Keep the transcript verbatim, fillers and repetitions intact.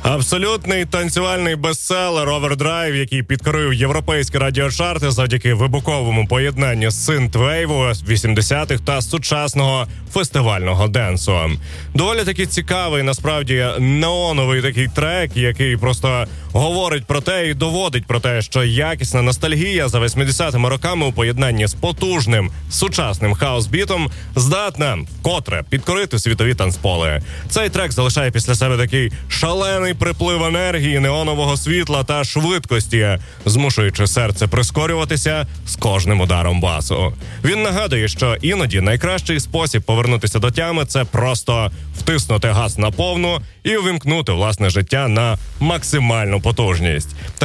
Абсолютний танцювальний бестселер «Overdrive», який підкорив європейські радіочарти завдяки вибуховому поєднанню синт-вейву вісімдесятих та сучасного фестивального денсу. Доволі таки цікавий, насправді, неоновий такий трек, який просто говорить про те і доводить про те, що якісна ностальгія за восьмидесятими роками у поєднанні з потужним сучасним хаус-бітом здатна вкотре підкорити світові танцполи. Цей трек залишає після себе такий шалений приплив енергії, неонового світла та швидкості, змушуючи серце прискорюватися з кожним ударом басу. Він нагадує, що іноді найкращий спосіб повернутися до тями – це просто втиснути газ на повну і увімкнути власне життя на максимальну потужність.